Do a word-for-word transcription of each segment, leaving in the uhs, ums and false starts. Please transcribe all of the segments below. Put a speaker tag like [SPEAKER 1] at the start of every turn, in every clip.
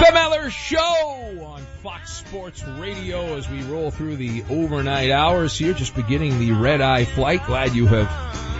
[SPEAKER 1] Brett Maller Show on Fox Sports Radio as we roll through the overnight hours here, just beginning the red-eye flight. Glad you have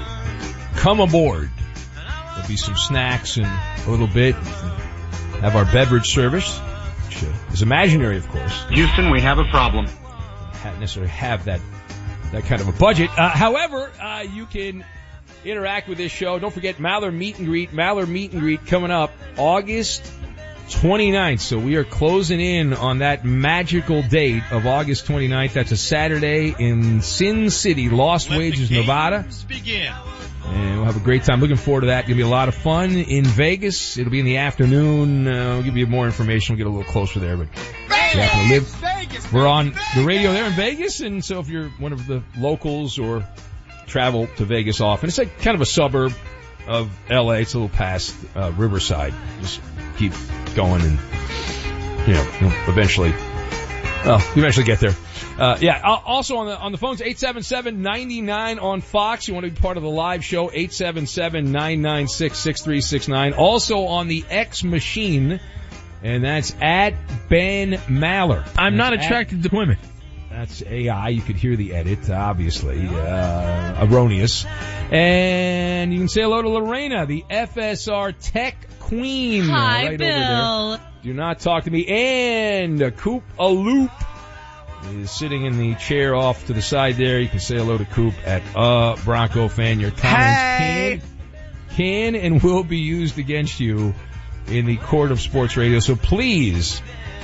[SPEAKER 1] come aboard. There'll be some snacks in a little bit. Have our beverage service, which is imaginary, of course.
[SPEAKER 2] Houston, we have a problem.
[SPEAKER 1] Not necessarily have that that kind of a budget. Uh, however, uh, you can interact with this show. Don't forget Maller Meet and Greet. Maller Meet and Greet coming up August twenty-ninth. So we are closing in on that magical date of August twenty-ninth. That's a Saturday in Sin City, Lost
[SPEAKER 3] Let
[SPEAKER 1] Wages, Nevada.
[SPEAKER 3] Begin.
[SPEAKER 1] And we'll have a great time. Looking forward to that. It'll be a lot of fun in Vegas. It'll be in the afternoon. Uh, we'll give you more information. We'll get a little closer there. But
[SPEAKER 3] Vegas,
[SPEAKER 1] yeah, live.
[SPEAKER 3] Vegas,
[SPEAKER 1] We're on
[SPEAKER 3] Vegas.
[SPEAKER 1] the radio there in Vegas, and so if you're one of the locals or travel to Vegas often, it's like kind of a suburb of L A. It's a little past uh, Riverside. Just keep going, and you know, you'll eventually, well, you eventually get there. Uh, yeah. Also on the on the phones, eight seven seven, nine nine on Fox. You want to be part of the live show? eight seven seven, nine nine six, six three six nine. Also on the X machine, and that's at Ben Maller.
[SPEAKER 4] I'm
[SPEAKER 1] That's
[SPEAKER 4] not attracted
[SPEAKER 1] at,
[SPEAKER 4] to women.
[SPEAKER 1] That's A I. You could hear the edit, obviously. Uh, erroneous. And you can say hello to Lorena, the F S R Tech Queen.
[SPEAKER 5] Hi,
[SPEAKER 1] right
[SPEAKER 5] Bill.
[SPEAKER 1] over there. Do not talk to me. And Coop Aloop is sitting in the chair off to the side there. You can say hello to Coop at uh Bronco Fan. Your comments
[SPEAKER 4] Hey.
[SPEAKER 1] can, can and will be used against you in the court of sports radio. So please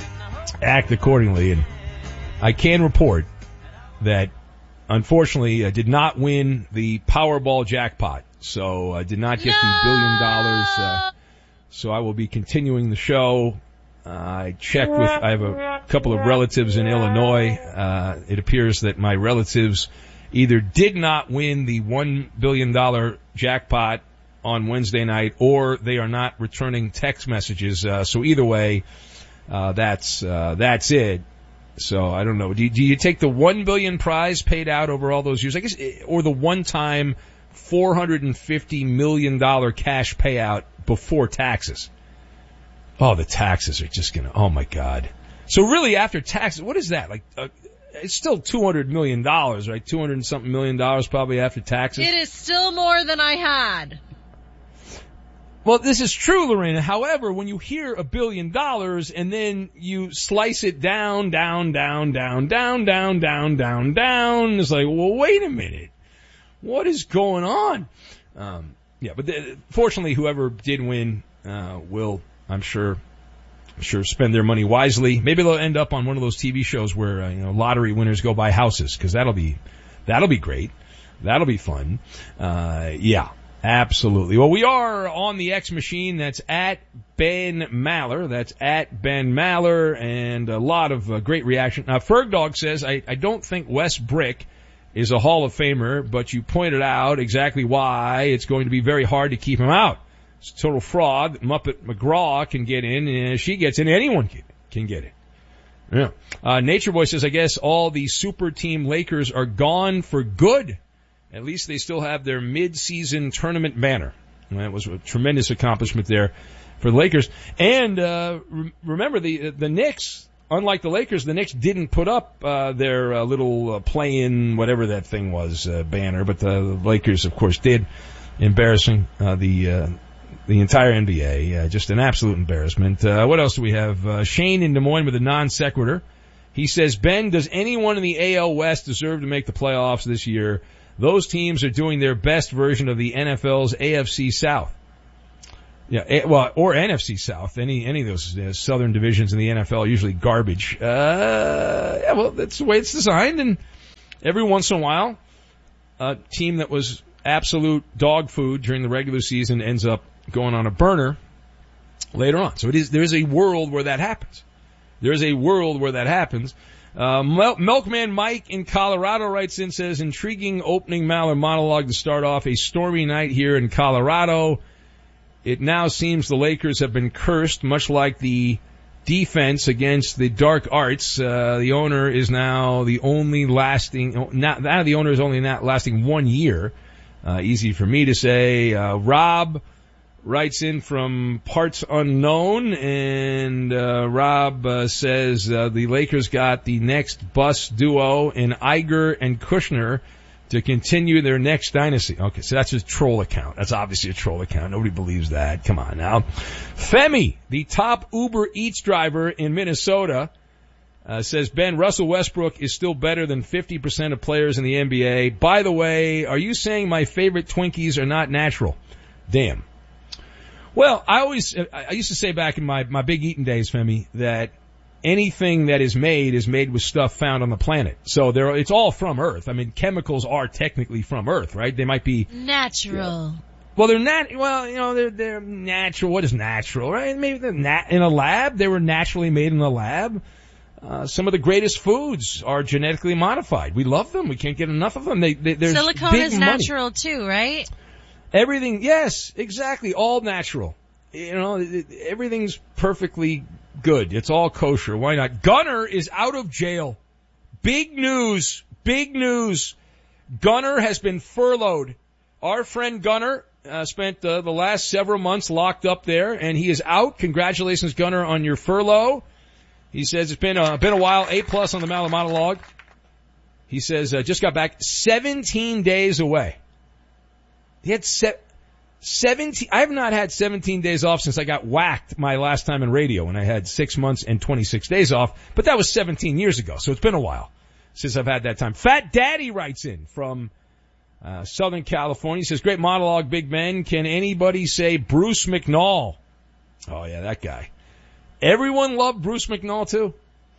[SPEAKER 1] act accordingly. And I can report that, unfortunately, I did not win the Powerball jackpot. So I did not get
[SPEAKER 5] no!
[SPEAKER 1] the billion dollars. Uh, so I will be continuing the show. Uh, I checked with, I have a couple of relatives in Illinois. Uh, it appears that my relatives either did not win the one billion dollars jackpot on Wednesday night, or they are not returning text messages. Uh, so either way, uh, that's, uh, that's it. So I don't know. Do you, do you take the one billion dollars prize paid out over all those years? I guess, or the one-time four hundred fifty million dollars cash payout before taxes? Oh, the taxes are just gonna, oh my God. So really after taxes, what is that? Like, uh, it's still two hundred million dollars, right? two hundred and something million dollars probably after taxes.
[SPEAKER 5] It is still more than I had.
[SPEAKER 1] Well, this is true, Lorena. However, when you hear a billion dollars and then you slice it down, down, down, down, down, down, down, down, down, it's like, well, wait a minute. What is going on? Um, yeah, but the, fortunately, whoever did win, uh, will, I'm sure, I'm sure spend their money wisely. Maybe they'll end up on one of those T V shows where, uh, you know, lottery winners go buy houses, because that'll be, that'll be great. That'll be fun. Uh, yeah. Absolutely. Well, we are on the X machine. That's at Ben Maller. That's at Ben Maller, and a lot of uh, great reaction. Now, Fergdog says, I, I don't think Wes Brick is a Hall of Famer, but you pointed out exactly why it's going to be very hard to keep him out. It's a total fraud. Muppet McGraw can get in, and if she gets in, anyone can, can get in. Yeah. Uh, Nature Boy says, I guess all the super team Lakers are gone for good. At least they still have their mid-season tournament banner. And that was a tremendous accomplishment there for the Lakers. And uh re- remember, the the Knicks, unlike the Lakers, the Knicks didn't put up uh their uh, little uh, play-in, whatever that thing was, uh, banner. But the Lakers, of course, did. Embarrassing uh, the uh, the entire N B A. Uh, just an absolute embarrassment. Uh, what else do we have? Uh, Shane in Des Moines with a non-sequitur. He says, Ben, does anyone in the A L West deserve to make the playoffs this year? Those teams are doing their best version of the N F L's A F C South. Yeah, a, well, or N F C South. Any any of those uh, southern divisions in the N F L are usually garbage. Uh, yeah, well, that's the way it's designed. And every once in a while, a team that was absolute dog food during the regular season ends up going on a burner later on. So it is, there is a world where that happens. There is a world where that happens. Uh, Mel- Milkman Mike in Colorado writes in, says, intriguing opening Maller monologue to start off a stormy night here in Colorado. It now seems the Lakers have been cursed, much like the defense against the dark arts. Uh, the owner is now the only lasting, not, now the owner is only not lasting one year. Uh, easy for me to say. Uh, Rob writes in from parts unknown, and uh, Rob uh, says uh, the Lakers got the next bus duo in Iger and Kushner to continue their next dynasty. Okay, so that's a troll account. That's obviously a troll account. Nobody believes that. Come on now. Femi, the top Uber Eats driver in Minnesota, uh, says, Ben, Russell Westbrook is still better than fifty percent of players in the N B A. By the way, are you saying my favorite Twinkies are not natural? Damn. Well, I always, I used to say back in my, my big eating days, Femi, that anything that is made is made with stuff found on the planet. So there, it's all from Earth. I mean, chemicals are technically from Earth, right? They might be
[SPEAKER 5] natural.
[SPEAKER 1] Yeah. Well, they're not, well, you know, they're, they're natural. What is natural, right? Maybe they're nat, in a lab. They were naturally made in a lab. Uh, some of the greatest foods are genetically modified. We love them. We can't get enough of them. They, they, there's
[SPEAKER 5] Silicone
[SPEAKER 1] big
[SPEAKER 5] is
[SPEAKER 1] money.
[SPEAKER 5] natural too, right?
[SPEAKER 1] Everything, yes, exactly, all natural. You know, it, everything's perfectly good. It's all kosher. Why not? Gunner is out of jail. Big news, big news. Gunner has been furloughed. Our friend Gunner uh, spent uh, the last several months locked up there, and he is out. Congratulations, Gunner, on your furlough. He says it's been a, been a while, A plus on the Maller Monologue. He says uh, just got back seventeen days away. He had se- seventeen, I have not had seventeen days off since I got whacked my last time in radio when I had six months and twenty-six days off, but that was seventeen years ago, so it's been a while since I've had that time. Fat Daddy writes in from uh, Southern California. He says, great monologue, Big Ben. Can anybody say Bruce McNall? Oh yeah, that guy. Everyone loved Bruce McNall too.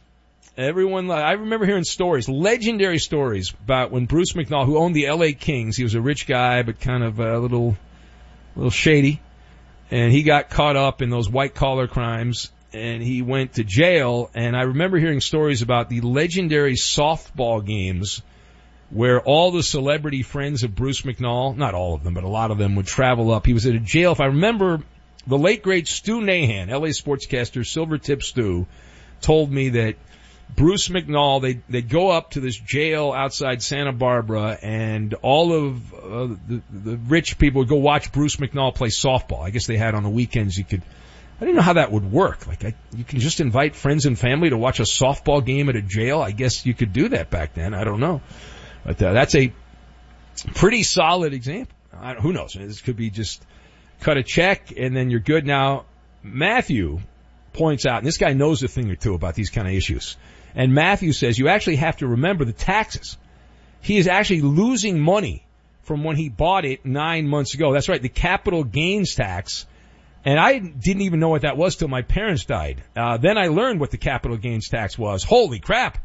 [SPEAKER 1] Everyone, I remember hearing stories, legendary stories about when Bruce McNall, who owned the L A Kings, he was a rich guy, but kind of a little, little shady, and he got caught up in those white collar crimes, and he went to jail, and I remember hearing stories about the legendary softball games where all the celebrity friends of Bruce McNall, not all of them, but a lot of them would travel up. He was at a jail, if I remember, the late great Stu Nahan, L A sportscaster, Silvertip Stu, told me that Bruce McNall, they they'd go up to this jail outside Santa Barbara, and all of uh, the, the rich people would go watch Bruce McNall play softball. I guess they had on the weekends. You could, I didn't know how that would work. Like, I, you can just invite friends and family to watch a softball game at a jail. I guess you could do that back then. I don't know, but uh, that's a pretty solid example. I, who knows? This could be just cut a check and then you're good. Now, Matthew points out, and this guy knows a thing or two about these kind of issues. And Matthew says you actually have to remember the taxes. He is actually losing money from when he bought it nine months ago. That's right, the capital gains tax. And I didn't even know what that was till my parents died. Uh, then I learned what the capital gains tax was. Holy crap.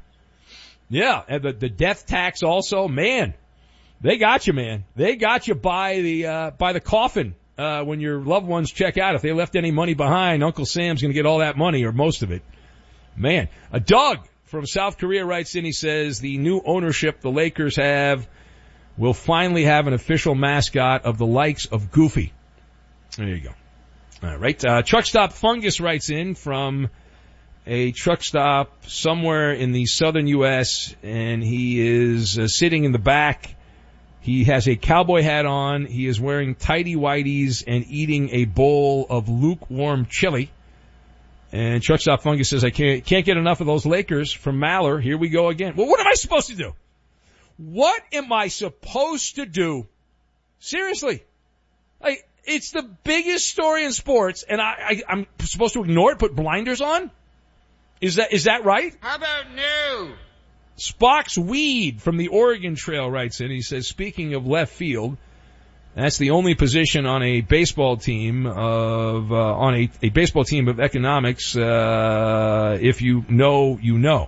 [SPEAKER 1] Yeah, and the, the death tax also. Man, they got you, man. They got you by the, uh, by the coffin. Uh, when your loved ones check out, if they left any money behind, Uncle Sam's going to get all that money or most of it. Man, a Doug from South Korea writes in, he says, the new ownership the Lakers have will finally have an official mascot of the likes of Goofy. There you go. All right. Uh, Truck Stop Fungus writes in from a truck stop somewhere in the southern U S, and he is uh, sitting in the back. He has a cowboy hat on. He is wearing tighty-whities and eating a bowl of lukewarm chili. And Truck Stop Fungus says, I can't, can't get enough of those Lakers from Maller. Here we go again. Well, what am I supposed to do? What am I supposed to do? Seriously. Like, it's the biggest story in sports, and I, I, I'm supposed to ignore it, put blinders on? Is that, is that right?
[SPEAKER 2] How about no?
[SPEAKER 1] Spock's Weed from the Oregon Trail writes in. He says, speaking of left field, that's the only position on a baseball team of, uh, on a, a baseball team of economics, uh, if you know, you know.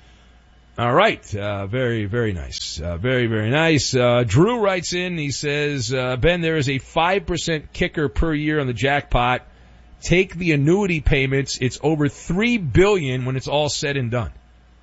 [SPEAKER 1] All right. Uh, very, very nice. Uh, very, very nice. Uh, Drew writes in. He says, uh, Ben, there is a five percent kicker per year on the jackpot. Take the annuity payments. It's over three billion dollars when it's all said and done.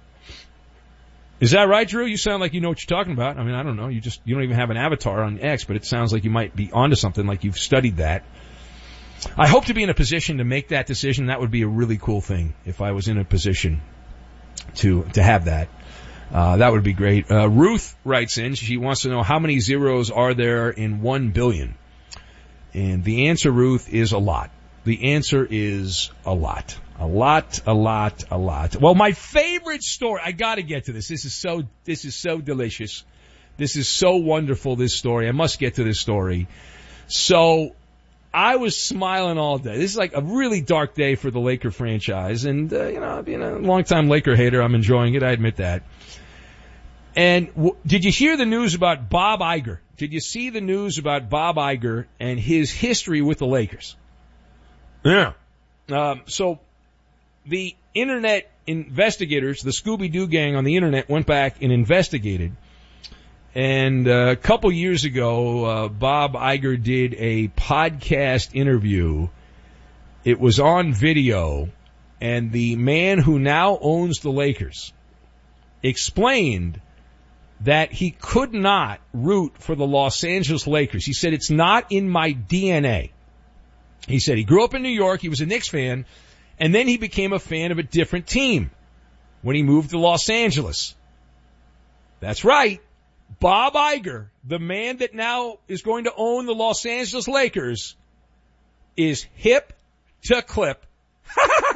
[SPEAKER 1] Is that right, Drew? You sound like you know what you're talking about. I mean, I don't know. You just, you don't even have an avatar on X, but it sounds like you might be onto something, like you've studied that. I hope to be in a position to make that decision. That would be a really cool thing if I was in a position to, to have that. Uh, that would be great. Uh, Ruth writes in. She wants to know how many zeros are there in one billion. And the answer, Ruth, is a lot. The answer is a lot. A lot, a lot, a lot. Well, my favorite story, I gotta get to this. This is so, this is so delicious. This is so wonderful, this story. I must get to this story. So, I was smiling all day. This is like a really dark day for the Laker franchise. And, uh, you know, being a longtime Laker hater, I'm enjoying it. I admit that. And w- did you hear the news about Bob Iger? Did you see the news about Bob Iger and his history with the Lakers? Yeah. Um, so, the internet investigators, the Scooby-Doo gang on the internet, went back and investigated. And uh, a couple years ago, uh, Bob Iger did a podcast interview. It was on video, and the man who now owns the Lakers explained that he could not root for the Los Angeles Lakers. He said, it's not in my D N A. He said he grew up in New York, he was a Knicks fan, and then he became a fan of a different team when he moved to Los Angeles. That's right. Bob Iger, the man that now is going to own the Los Angeles Lakers, is hip to clip.